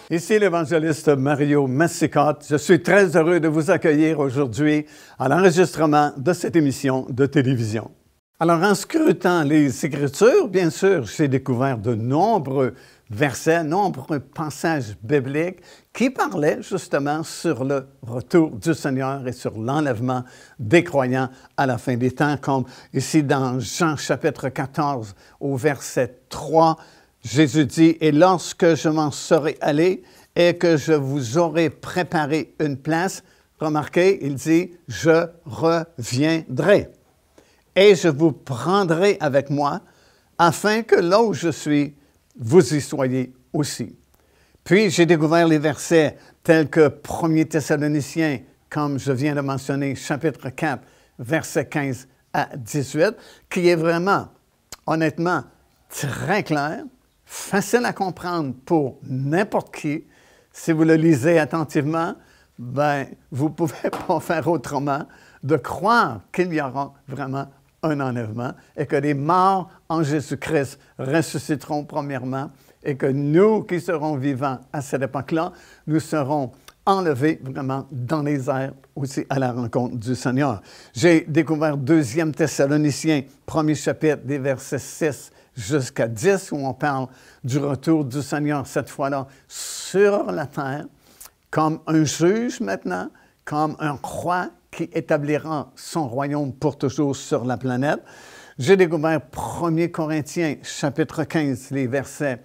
Ici l'évangéliste Mario Massicotte. Je suis très heureux de vous accueillir aujourd'hui à l'enregistrement de cette émission de télévision. Alors, en scrutant les Écritures, bien sûr, j'ai découvert de nombreux versets, nombreux passages bibliques qui parlaient justement sur le retour du Seigneur et sur l'enlèvement des croyants à la fin des temps, comme ici dans Jean chapitre 14 au verset 3, Jésus dit « Et lorsque je m'en serai allé et que je vous aurai préparé une place, remarquez, il dit « Je reviendrai et je vous prendrai avec moi afin que là où je suis, vous y soyez aussi. » Puis j'ai découvert les versets tels que 1 Thessaloniciens, comme je viens de mentionner, chapitre 4, versets 15 à 18, qui est vraiment, honnêtement, très clair, facile à comprendre pour n'importe qui. Si vous le lisez attentivement, vous ne pouvez pas faire autrement de croire qu'il y aura vraiment un enlèvement et que les morts en Jésus-Christ ressusciteront premièrement et que nous qui serons vivants à cette époque-là, nous serons enlevés vraiment dans les airs aussi à la rencontre du Seigneur. J'ai découvert 2 Thessaloniciens, 1er chapitre, des versets 6 jusqu'à 10, où on parle du retour du Seigneur, cette fois-là, sur la terre, comme un juge maintenant, comme un roi qui établira son royaume pour toujours sur la planète. J'ai découvert 1 Corinthiens, chapitre 15, les versets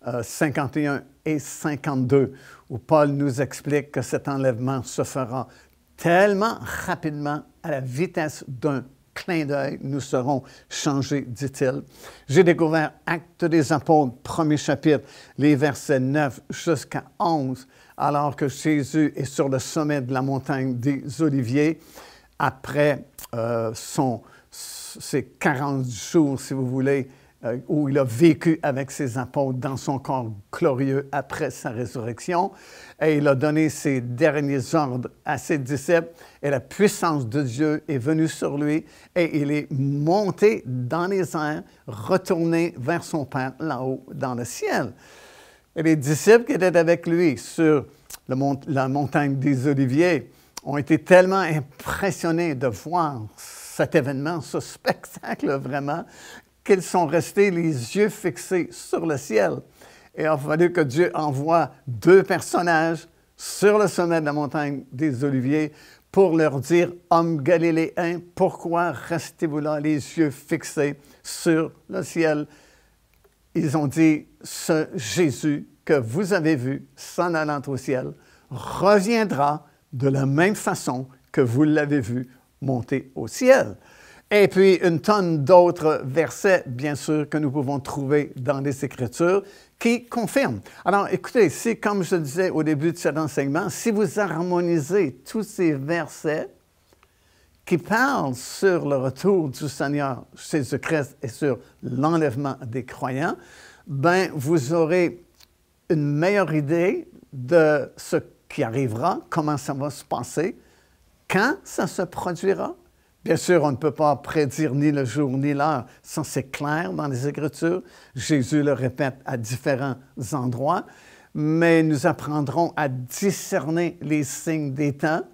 51 et 52, où Paul nous explique que cet enlèvement se fera tellement rapidement, à la vitesse d'un clin d'œil, nous serons changés, dit-il. J'ai découvert Actes des Apôtres, 1er chapitre, les versets 9 jusqu'à 11, alors que Jésus est sur le sommet de la montagne des Oliviers, après ses 40 jours, si vous voulez, où il a vécu avec ses apôtres dans son corps glorieux après sa résurrection. Et il a donné ses derniers ordres à ses disciples. Et la puissance de Dieu est venue sur lui. Et il est monté dans les airs, retourné vers son Père là-haut dans le ciel. Et les disciples qui étaient avec lui sur la montagne des Oliviers ont été tellement impressionnés de voir cet événement, ce spectacle vraiment, qu'ils sont restés les yeux fixés sur le ciel. Et il a fallu que Dieu envoie 2 personnages sur le sommet de la montagne des Oliviers pour leur dire « Hommes galiléens, pourquoi restez-vous là les yeux fixés sur le ciel? » Ils ont dit « Ce Jésus que vous avez vu s'en allant au ciel reviendra de la même façon que vous l'avez vu monter au ciel. » Et puis, une tonne d'autres versets, bien sûr, que nous pouvons trouver dans les Écritures qui confirment. Alors, écoutez, c'est comme je disais au début de cet enseignement, si vous harmonisez tous ces versets qui parlent sur le retour du Seigneur Jésus-Christ et sur l'enlèvement des croyants, vous aurez une meilleure idée de ce qui arrivera, comment ça va se passer, quand ça se produira. Bien sûr, on ne peut pas prédire ni le jour ni l'heure. Ça, c'est clair dans les Écritures. Jésus le répète à différents endroits. Mais nous apprendrons à discerner les signes des temps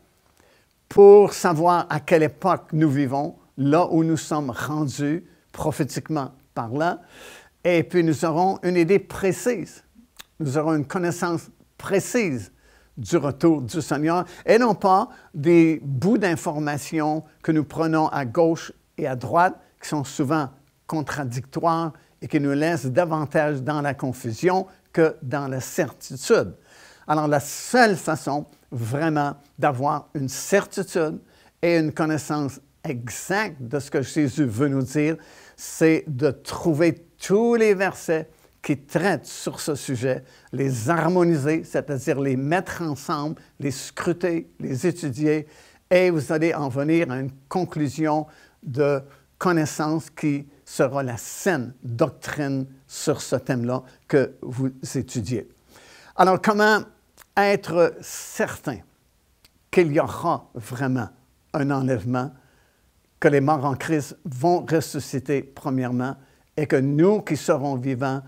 pour savoir à quelle époque nous vivons, là où nous sommes rendus prophétiquement parlant. Et puis, nous aurons une idée précise. Nous aurons une connaissance précise du retour du Seigneur, et non pas des bouts d'informations que nous prenons à gauche et à droite, qui sont souvent contradictoires et qui nous laissent davantage dans la confusion que dans la certitude. Alors, la seule façon vraiment d'avoir une certitude et une connaissance exacte de ce que Jésus veut nous dire, c'est de trouver tous les versets qui traitent sur ce sujet, les harmoniser, c'est-à-dire les mettre ensemble, les scruter, les étudier, et vous allez en venir à une conclusion de connaissance qui sera la saine doctrine sur ce thème-là que vous étudiez. Alors, comment être certain qu'il y aura vraiment un enlèvement, que les morts en Christ vont ressusciter premièrement, et que nous qui serons vivants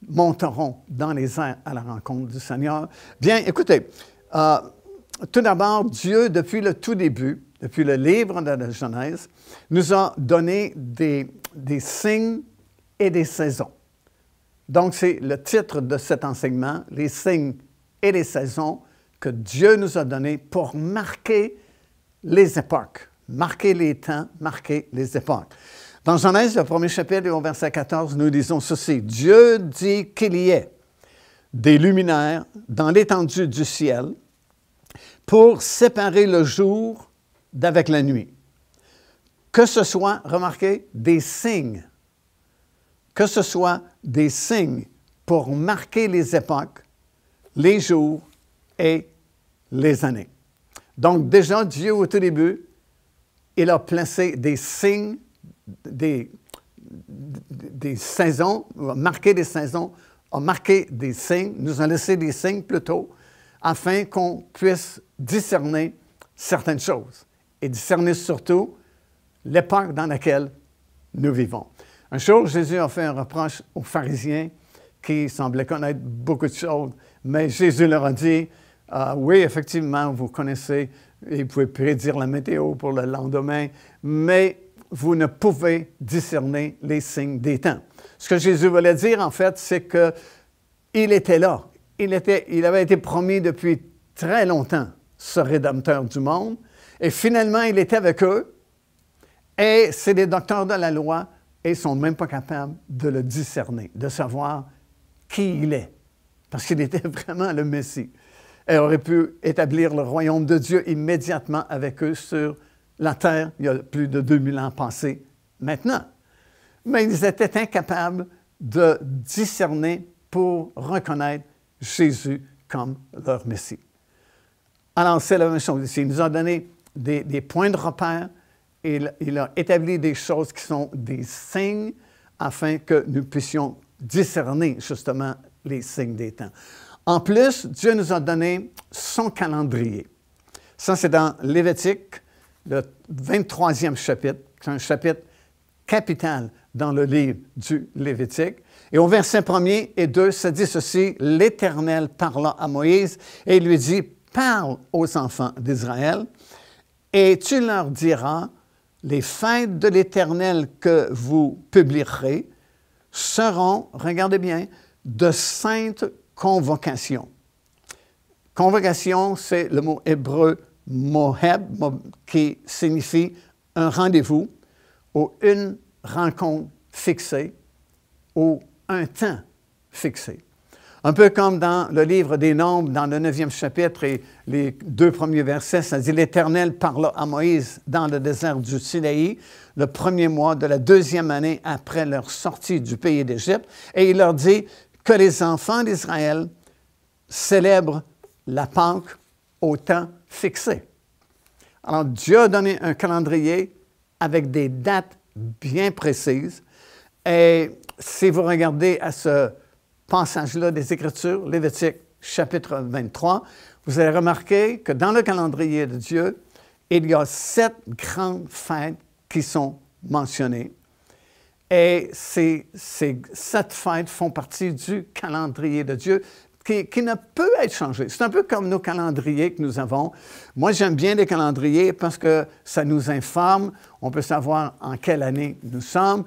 monteront dans les airs à la rencontre du Seigneur. Bien, écoutez, tout d'abord, Dieu, depuis le tout début, depuis le livre de la Genèse, nous a donné des signes et des saisons. Donc, c'est le titre de cet enseignement, les signes et les saisons que Dieu nous a donnés pour marquer les époques, marquer les temps, marquer les époques. Dans Genèse, le premier chapitre, au verset 14, nous disons ceci. Dieu dit qu'il y ait des luminaires dans l'étendue du ciel pour séparer le jour d'avec la nuit. Que ce soit, remarquez, des signes. Que ce soit des signes pour marquer les époques, les jours et les années. Donc, déjà, Dieu, au tout début, il a placé des signes, des saisons, a marqué des saisons, a marqué des signes, nous a laissé des signes plutôt, afin qu'on puisse discerner certaines choses et discerner surtout l'époque dans laquelle nous vivons. Un jour, Jésus a fait un reproche aux pharisiens qui semblaient connaître beaucoup de choses, mais Jésus leur a dit, oui, effectivement, vous connaissez, et vous pouvez prédire la météo pour le lendemain, mais vous ne pouvez discerner les signes des temps. Ce que Jésus voulait dire, en fait, c'est qu'il était là. Il avait été promis depuis très longtemps, ce Rédempteur du monde, et finalement, il était avec eux, et c'est des docteurs de la loi, et ils ne sont même pas capables de le discerner, de savoir qui il est, parce qu'il était vraiment le Messie. Et aurait pu établir le royaume de Dieu immédiatement avec eux sur la terre, il y a plus de 2000 ans passés maintenant. Mais ils étaient incapables de discerner pour reconnaître Jésus comme leur Messie. Alors, c'est la même chose ici. Il nous a donné des points de repère. Il a établi des choses qui sont des signes afin que nous puissions discerner justement les signes des temps. En plus, Dieu nous a donné son calendrier. Ça, c'est dans Lévitique, le 23e chapitre. C'est un chapitre capital dans le livre du Lévitique. Et au verset 1er et 2, ça dit ceci, « L'Éternel parla à Moïse et il lui dit, « Parle aux enfants d'Israël et tu leur diras, les fêtes de l'Éternel que vous publierez seront, regardez bien, de saintes convocations. » Convocation, c'est le mot hébreu « moheb » qui signifie un rendez-vous ou une rencontre fixée ou un temps fixé. Un peu comme dans le livre des Nombres, dans le 9e chapitre et les 2 premiers versets, ça dit « L'Éternel parla à Moïse dans le désert du Sinaï, le 1er mois de la 2e année après leur sortie du pays d'Égypte, et il leur dit que les enfants d'Israël célèbrent la Pâque au temps fixé. » Alors, Dieu a donné un calendrier avec des dates bien précises. Et si vous regardez à ce passage-là des Écritures, Lévitique chapitre 23, vous allez remarquer que dans le calendrier de Dieu, il y a 7 grandes fêtes qui sont mentionnées. Et ces 7 fêtes font partie du calendrier de Dieu qui ne peut être changé. C'est un peu comme nos calendriers que nous avons. Moi, j'aime bien les calendriers parce que ça nous informe. On peut savoir en quelle année nous sommes,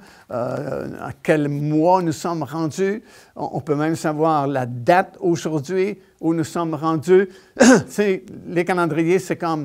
à quel mois nous sommes rendus. On peut même savoir la date aujourd'hui où nous sommes rendus. Les calendriers, c'est comme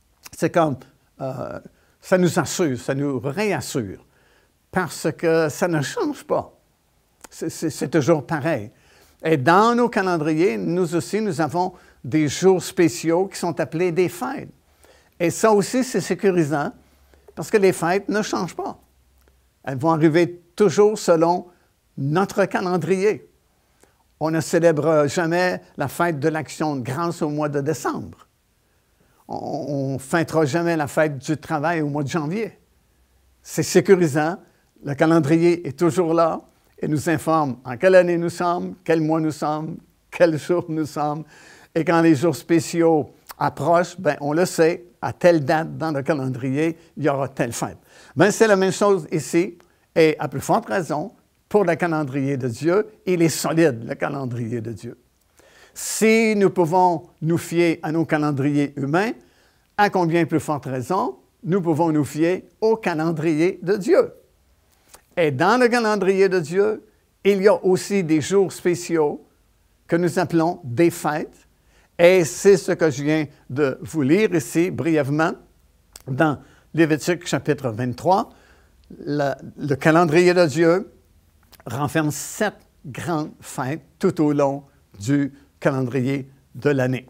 ça nous assure, ça nous réassure parce que ça ne change pas. C'est toujours pareil. Et dans nos calendriers, nous aussi, nous avons des jours spéciaux qui sont appelés des fêtes. Et ça aussi, c'est sécurisant parce que les fêtes ne changent pas. Elles vont arriver toujours selon notre calendrier. On ne célèbre jamais la fête de l'Action de grâce au mois de décembre. On ne fêtera jamais la fête du travail au mois de janvier. C'est sécurisant. Le calendrier est toujours là. Et nous informe en quelle année nous sommes, quel mois nous sommes, quel jour nous sommes. Et quand les jours spéciaux approchent, bien, on le sait, à telle date dans le calendrier, il y aura telle fête. Bien, c'est la même chose ici, et à plus forte raison, pour le calendrier de Dieu, il est solide, le calendrier de Dieu. Si nous pouvons nous fier à nos calendriers humains, à combien plus forte raison, nous pouvons nous fier au calendrier de Dieu. Et dans le calendrier de Dieu, il y a aussi des jours spéciaux que nous appelons des fêtes. Et c'est ce que je viens de vous lire ici brièvement dans Lévitique chapitre 23. Le calendrier de Dieu renferme 7 grandes fêtes tout au long du calendrier de l'année.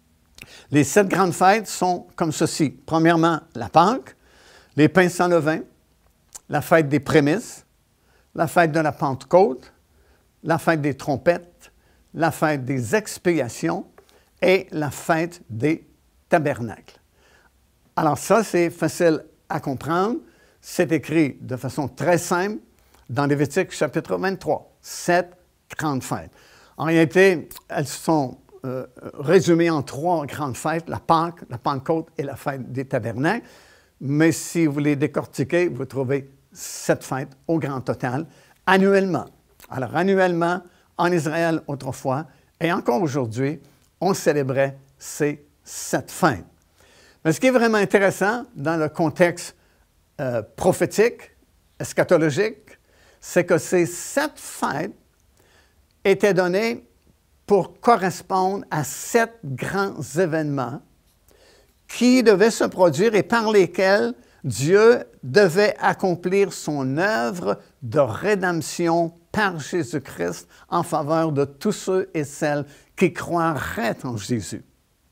Les 7 grandes fêtes sont comme ceci. Premièrement, la Pâque, les pains sans levain, la fête des prémices, la fête de la Pentecôte, la fête des trompettes, la fête des expiations et la fête des tabernacles. Alors ça, c'est facile à comprendre. C'est écrit de façon très simple dans Lévitique chapitre 23. 7 grandes fêtes. En réalité, elles sont résumées en 3 grandes fêtes, la Pâque, la Pentecôte et la fête des tabernacles. Mais si vous les décortiquez, vous trouvez 7 fêtes au grand total, annuellement. Alors, annuellement, en Israël autrefois, et encore aujourd'hui, on célébrait ces 7 fêtes. Mais ce qui est vraiment intéressant dans le contexte prophétique, eschatologique, c'est que ces 7 fêtes étaient données pour correspondre à 7 grands événements qui devaient se produire et par lesquels Dieu devait accomplir son œuvre de rédemption par Jésus-Christ en faveur de tous ceux et celles qui croiraient en Jésus.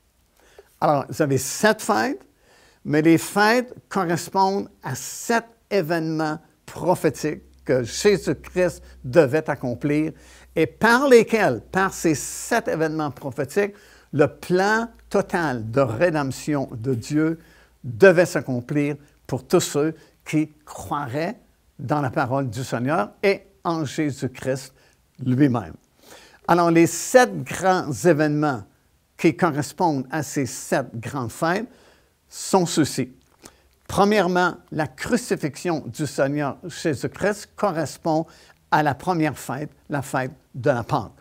Alors, vous avez 7 fêtes, mais les fêtes correspondent à 7 événements prophétiques que Jésus-Christ devait accomplir et par lesquels, par ces 7 événements prophétiques, le plan total de rédemption de Dieu devait s'accomplir pour tous ceux qui croiraient dans la parole du Seigneur et en Jésus-Christ lui-même. Alors, les 7 grands événements qui correspondent à ces 7 grandes fêtes sont ceux-ci. Premièrement, la crucifixion du Seigneur Jésus-Christ correspond à la première fête, la fête de la Pâque.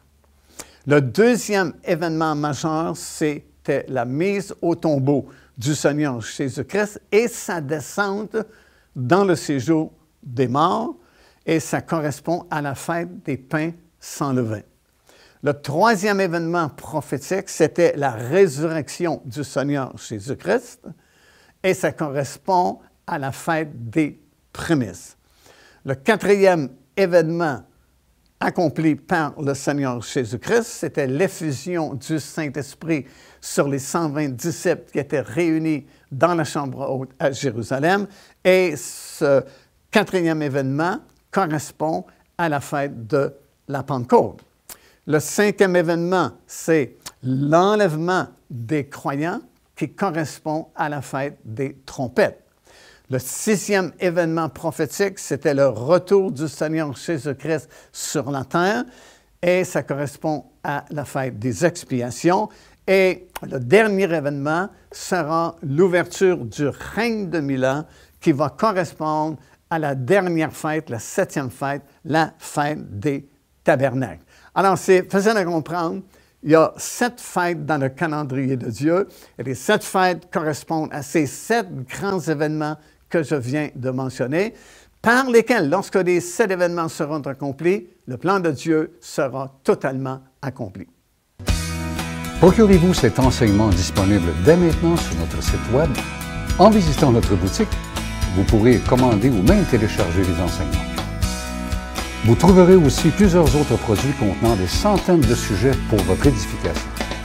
Le deuxième événement majeur, c'était la mise au tombeau du Seigneur Jésus-Christ et sa descente dans le séjour des morts, et ça correspond à la fête des pains sans levain. Le troisième événement prophétique, c'était la résurrection du Seigneur Jésus-Christ, et ça correspond à la fête des prémices. Le quatrième événement accompli par le Seigneur Jésus-Christ, c'était l'effusion du Saint-Esprit sur les 120 disciples qui étaient réunis dans la chambre haute à Jérusalem. Et ce quatrième événement correspond à la fête de la Pentecôte. Le cinquième événement, c'est l'enlèvement des croyants qui correspond à la fête des trompettes. Le sixième événement prophétique, c'était le retour du Seigneur Jésus-Christ sur la terre et ça correspond à la fête des expiations. Et le dernier événement sera l'ouverture du règne de 1000 ans qui va correspondre à la dernière fête, la 7e fête, la fête des tabernacles. Alors, c'est facile à comprendre. Il y a 7 fêtes dans le calendrier de Dieu et les 7 fêtes correspondent à ces 7 grands événements que je viens de mentionner, par lesquels, lorsque les 7 événements seront accomplis, le plan de Dieu sera totalement accompli. Procurez-vous cet enseignement disponible dès maintenant sur notre site Web. En visitant notre boutique, vous pourrez commander ou même télécharger les enseignements. Vous trouverez aussi plusieurs autres produits contenant des centaines de sujets pour votre édification.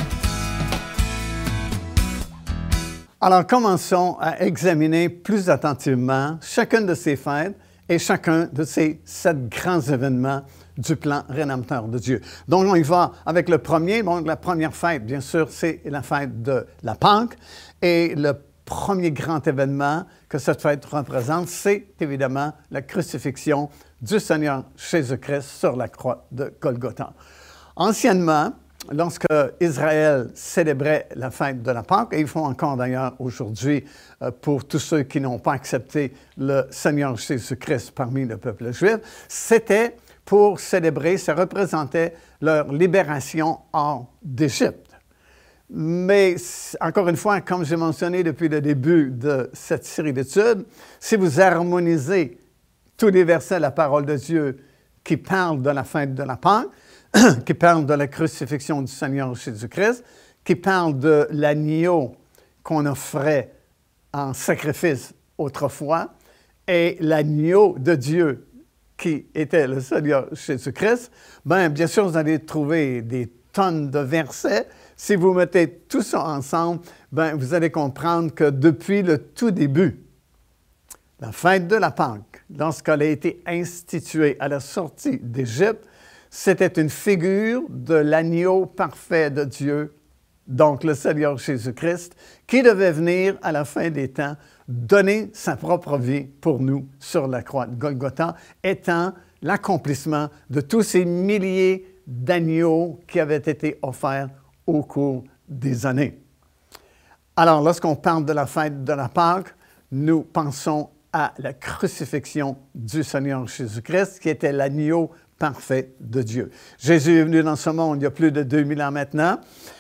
Alors, commençons à examiner plus attentivement chacune de ces fêtes et chacun de ces 7 grands événements du plan rédempteur de Dieu. Donc, on y va avec le premier. Donc, la première fête, bien sûr, c'est la fête de la Pâque. Et le premier grand événement que cette fête représente, c'est évidemment la crucifixion du Seigneur Jésus-Christ sur la croix de Golgotha. Anciennement, lorsque Israël célébrait la fête de la Pâque, et ils font encore d'ailleurs aujourd'hui pour tous ceux qui n'ont pas accepté le Seigneur Jésus-Christ parmi le peuple juif, c'était pour célébrer, ça représentait leur libération hors d'Égypte. Mais, encore une fois, comme j'ai mentionné depuis le début de cette série d'études, si vous harmonisez tous les versets de la parole de Dieu qui parlent de la fête de la Pâque, qui parlent de la crucifixion du Seigneur Jésus-Christ, qui parlent de l'agneau qu'on offrait en sacrifice autrefois, et l'agneau de Dieu qui était le Seigneur Jésus-Christ, bien sûr, vous allez trouver des tonnes de versets. Si vous mettez tout ça ensemble, vous allez comprendre que depuis le tout début, la fête de la Pâque, lorsqu'elle a été instituée à la sortie d'Égypte, c'était une figure de l'agneau parfait de Dieu, donc le Seigneur Jésus-Christ, qui devait venir à la fin des temps donner sa propre vie pour nous sur la croix de Golgotha, étant l'accomplissement de tous ces milliers d'agneaux qui avaient été offerts au cours des années. Alors, lorsqu'on parle de la fête de la Pâque, nous pensons à la crucifixion du Seigneur Jésus-Christ, qui était l'agneau parfait de Dieu. Jésus est venu dans ce monde il y a plus de 2000 ans maintenant.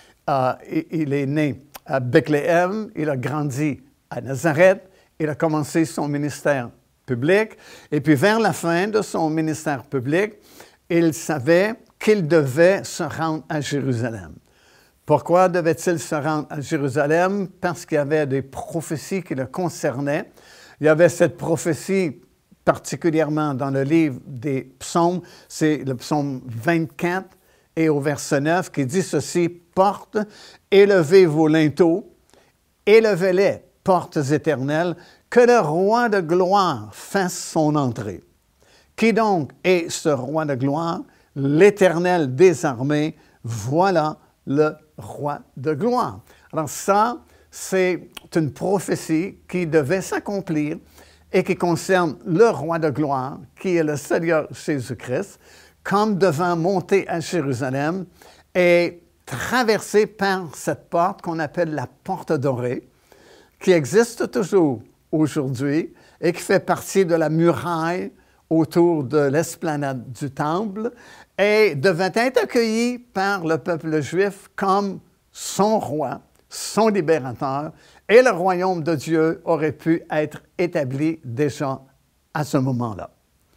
Il est né à Bethléem, il a grandi à Nazareth, il a commencé son ministère public, et puis vers la fin de son ministère public, il savait qu'il devait se rendre à Jérusalem. Pourquoi devait-il se rendre à Jérusalem? Parce qu'il y avait des prophéties qui le concernaient. Il y avait cette prophétie particulièrement dans le livre des psaumes, c'est le psaume 24 et au verset 9 qui dit ceci, « Portes, élevez vos linteaux, élevez-les, portes éternelles, que le roi de gloire fasse son entrée. » Qui donc est ce roi de gloire? L'Éternel des armées, voilà le roi de gloire. Alors ça, c'est une prophétie qui devait s'accomplir et qui concerne le roi de gloire, qui est le Seigneur Jésus-Christ, comme devant monter à Jérusalem et traverser par cette porte qu'on appelle la porte dorée, qui existe toujours aujourd'hui et qui fait partie de la muraille autour de l'esplanade du Temple et devait être accueilli par le peuple juif comme son roi, son libérateur, et le royaume de Dieu aurait pu être établi déjà à ce moment-là.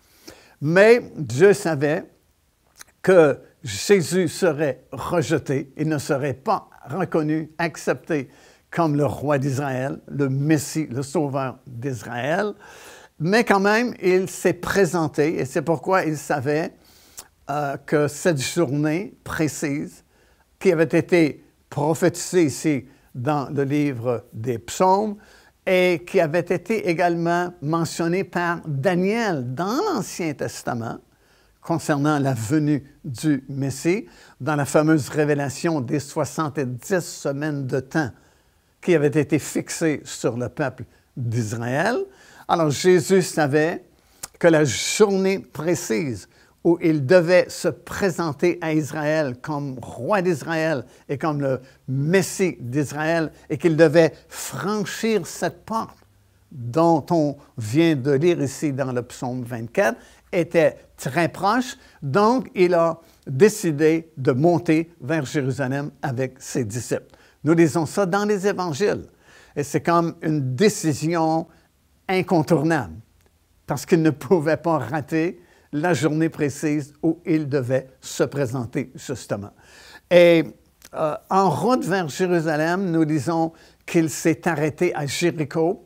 Mais Dieu savait que Jésus serait rejeté, il ne serait pas reconnu, accepté comme le roi d'Israël, le Messie, le sauveur d'Israël, mais quand même, il s'est présenté, et c'est pourquoi il savait que cette journée précise, qui avait été prophétisée ici dans le livre des psaumes, et qui avait été également mentionnée par Daniel dans l'Ancien Testament, concernant la venue du Messie, dans la fameuse révélation des 70 semaines de temps qui avait été fixée sur le peuple d'Israël. Alors Jésus savait que la journée précise où il devait se présenter à Israël comme roi d'Israël et comme le Messie d'Israël et qu'il devait franchir cette porte dont on vient de lire ici dans le psaume 24, était très proche. Donc, il a décidé de monter vers Jérusalem avec ses disciples. Nous lisons ça dans les évangiles. Et c'est comme une décision incontournable parce qu'il ne pouvait pas rater la journée précise où il devait se présenter, justement. Et en route vers Jérusalem, nous lisons qu'il s'est arrêté à Jéricho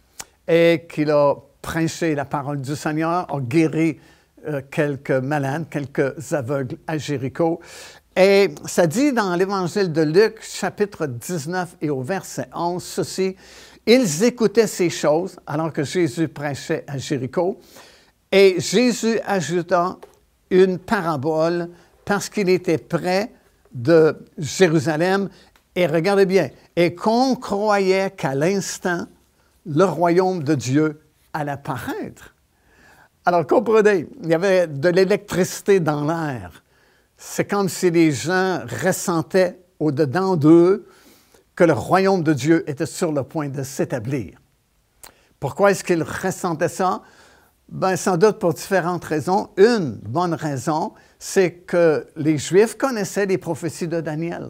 et qu'il a prêché la parole du Seigneur, a guéri quelques malades, quelques aveugles à Jéricho. Et ça dit dans l'Évangile de Luc, chapitre 19 et au verset 11, ceci, « Ils écoutaient ces choses alors que Jésus prêchait à Jéricho. Et Jésus ajouta une parabole parce qu'il était près de Jérusalem. Et regardez bien, et qu'on croyait qu'à l'instant, le royaume de Dieu allait apparaître. » Alors comprenez, il y avait de l'électricité dans l'air. C'est comme si les gens ressentaient au-dedans d'eux que le royaume de Dieu était sur le point de s'établir. Pourquoi est-ce qu'ils ressentaient ça? Bien, sans doute pour différentes raisons. Une bonne raison, c'est que les Juifs connaissaient les prophéties de Daniel.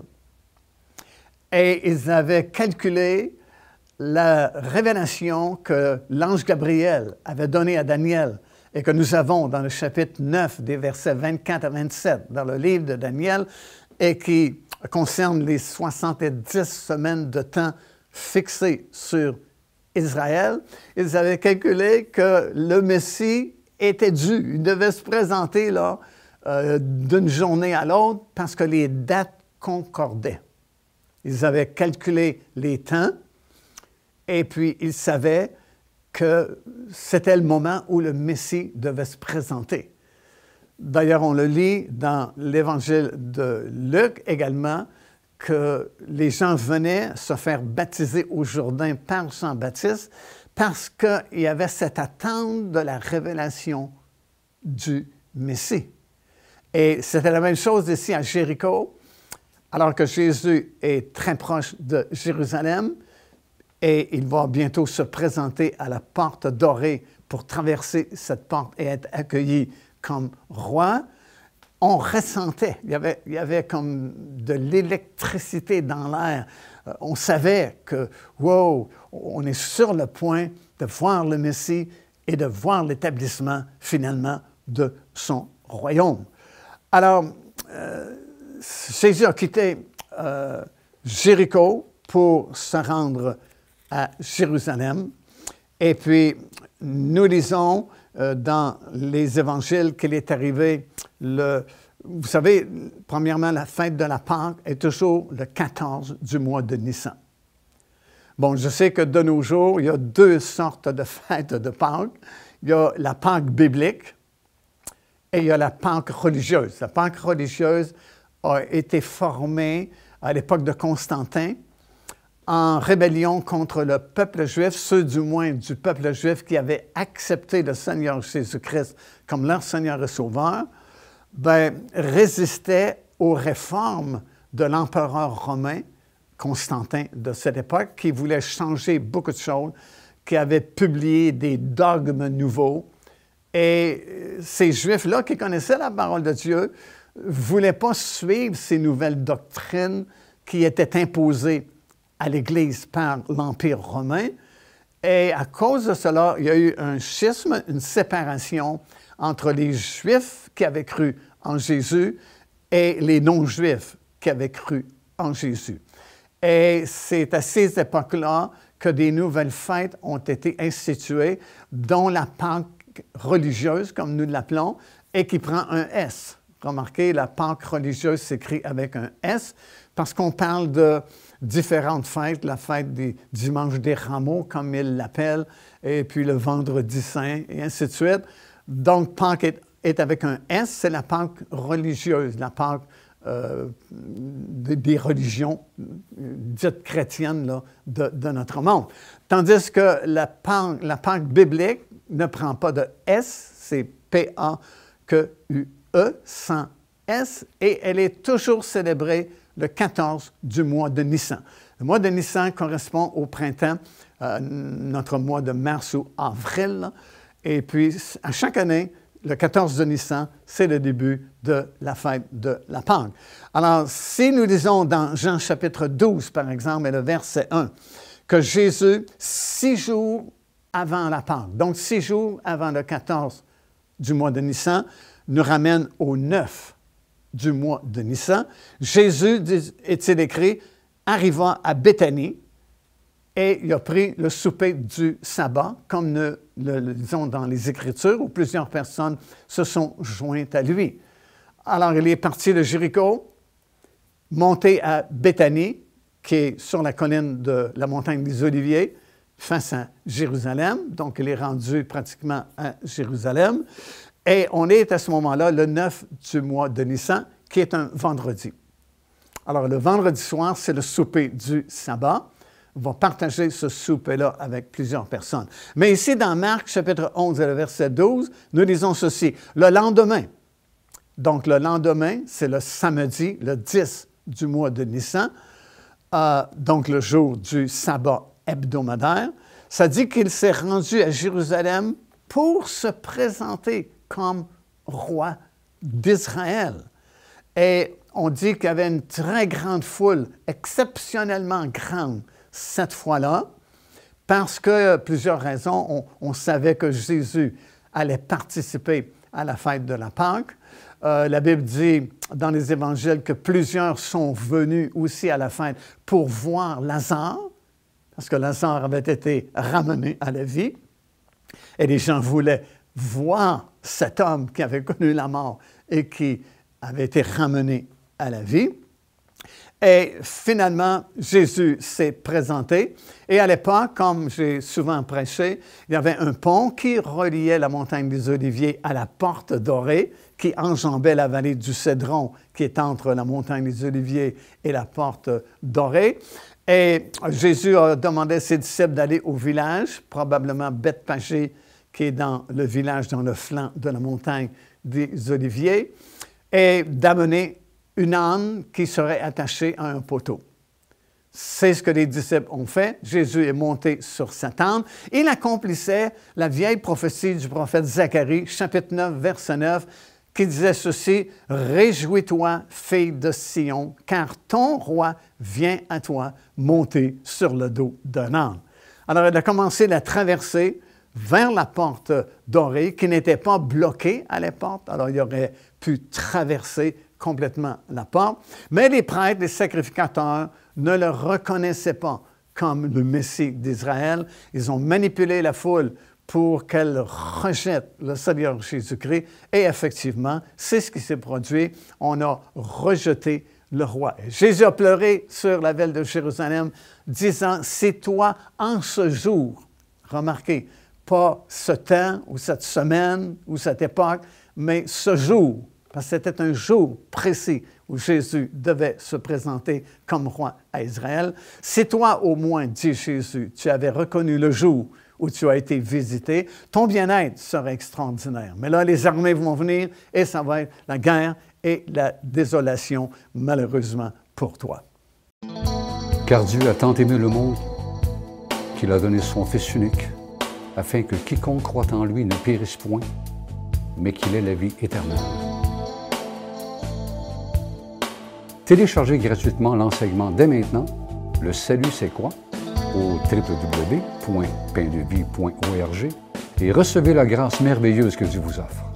Et ils avaient calculé la révélation que l'ange Gabriel avait donnée à Daniel et que nous avons dans le chapitre 9 des versets 24 à 27 dans le livre de Daniel et qui concerne les 70 semaines de temps fixées sur Israël. Ils avaient calculé que le Messie était dû. Il devait se présenter là, d'une journée à l'autre parce que les dates concordaient. Ils avaient calculé les temps et puis ils savaient que c'était le moment où le Messie devait se présenter. D'ailleurs, on le lit dans l'Évangile de Luc également, que les gens venaient se faire baptiser au Jourdain par Jean-Baptiste parce qu'il y avait cette attente de la révélation du Messie. Et c'était la même chose ici à Jéricho, alors que Jésus est très proche de Jérusalem et il va bientôt se présenter à la porte dorée pour traverser cette porte et être accueilli comme roi. On ressentait, il y avait comme de l'électricité dans l'air. On savait que, wow, on est sur le point de voir le Messie et de voir l'établissement finalement de son royaume. Alors, Jésus a quitté Jéricho pour se rendre à Jérusalem. Et puis, nous lisons dans les évangiles qu'il est arrivé vous savez, premièrement, la fête de la Pâque est toujours le 14 du mois de Nissan. Bon, je sais que de nos jours, il y a deux sortes de fêtes de Pâques. Il y a la Pâque biblique et il y a la Pâque religieuse. La Pâque religieuse a été formée à l'époque de Constantin en rébellion contre le peuple juif, ceux du moins du peuple juif qui avaient accepté le Seigneur Jésus-Christ comme leur Seigneur et Sauveur, résistaient aux réformes de l'empereur romain, Constantin, de cette époque, qui voulait changer beaucoup de choses, qui avait publié des dogmes nouveaux. Et ces Juifs-là, qui connaissaient la parole de Dieu, ne voulaient pas suivre ces nouvelles doctrines qui étaient imposées à l'Église par l'Empire romain. Et à cause de cela, il y a eu un schisme, une séparation entre les Juifs qui avaient cru en Jésus et les non-Juifs qui avaient cru en Jésus. Et c'est à ces époques-là que des nouvelles fêtes ont été instituées, dont la Pâque religieuse, comme nous l'appelons, et qui prend un S. Remarquez, la Pâque religieuse s'écrit avec un S, parce qu'on parle de différentes fêtes, la fête des dimanches des rameaux, comme ils l'appellent, et puis le vendredi saint, et ainsi de suite. Donc, Pâques est avec un S, c'est la Pâque religieuse, la Pâque des religions dites chrétiennes là, de notre monde. Tandis que la Pâque biblique ne prend pas de S, c'est P-A-Q-U-E, sans S, et elle est toujours célébrée le 14 du mois de Nissan. Le mois de Nissan correspond au printemps, notre mois de mars ou avril, là. Et puis, à chaque année, le 14 de Nissan, c'est le début de la fête de la Pâque. Alors, si nous lisons dans Jean chapitre 12, par exemple, et le verset 1, que Jésus, 6 jours avant la Pâque, donc 6 jours avant le 14 du mois de Nissan, nous ramène au 9 du mois de Nissan, Jésus, est-il écrit, arriva à Béthanie, et il a pris le souper du sabbat, comme nous le lisons dans les Écritures, où plusieurs personnes se sont jointes à lui. Alors, il est parti de Jéricho, monté à Béthanie, qui est sur la colline de la montagne des Oliviers, face à Jérusalem. Donc, il est rendu pratiquement à Jérusalem. Et on est à ce moment-là, le 9 du mois de Nissan, qui est un vendredi. Alors, le vendredi soir, c'est le souper du sabbat. On va partager ce souper-là avec plusieurs personnes. Mais ici, dans Marc, chapitre 11, et le verset 12, nous lisons ceci. Le lendemain, donc le lendemain, c'est le samedi, le 10 du mois de Nissan, donc le jour du sabbat hebdomadaire, ça dit qu'il s'est rendu à Jérusalem pour se présenter comme roi d'Israël. Et on dit qu'il y avait une très grande foule, exceptionnellement grande, cette fois-là, parce que plusieurs raisons, on savait que Jésus allait participer à la fête de la Pâque. La Bible dit dans les évangiles que plusieurs sont venus aussi à la fête pour voir Lazare, parce que Lazare avait été ramené à la vie. Et les gens voulaient voir cet homme qui avait connu la mort et qui avait été ramené à la vie. Et finalement, Jésus s'est présenté. Et à l'époque, comme j'ai souvent prêché, il y avait un pont qui reliait la montagne des Oliviers à la porte dorée, qui enjambait la vallée du Cédron, qui est entre la montagne des Oliviers et la porte dorée. Et Jésus a demandé à ses disciples d'aller au village, probablement Bethphagée, qui est dans le village dans le flanc de la montagne des Oliviers, et d'amener une âne qui serait attachée à un poteau. C'est ce que les disciples ont fait. Jésus est monté sur cette âne. Il accomplissait la vieille prophétie du prophète Zacharie, chapitre 9, verset 9, qui disait ceci, « Réjouis-toi, fille de Sion, car ton roi vient à toi monter sur le dos d'un âne. » Alors, il a commencé la traversée vers la porte dorée, qui n'était pas bloquée à la porte. Alors, il aurait pu traverser complètement la porte. Mais les prêtres, les sacrificateurs, ne le reconnaissaient pas comme le Messie d'Israël. Ils ont manipulé la foule pour qu'elle rejette le Seigneur Jésus-Christ. Et effectivement, c'est ce qui s'est produit. On a rejeté le roi. Et Jésus a pleuré sur la ville de Jérusalem, disant, « C'est toi en ce jour. » Remarquez, pas ce temps ou cette semaine ou cette époque, mais ce jour, parce que c'était un jour précis où Jésus devait se présenter comme roi à Israël. « C'est toi au moins, dit Jésus, tu avais reconnu le jour où tu as été visité, ton bien-être serait extraordinaire. Mais là, les armées vont venir et ça va être la guerre et la désolation, malheureusement, pour toi. » Car Dieu a tant aimé le monde qu'il a donné son Fils unique, afin que quiconque croit en lui ne périsse point, mais qu'il ait la vie éternelle. Téléchargez gratuitement l'enseignement dès maintenant, Le Salut c'est quoi? Au www.paindevie.org et recevez la grâce merveilleuse que Dieu vous offre.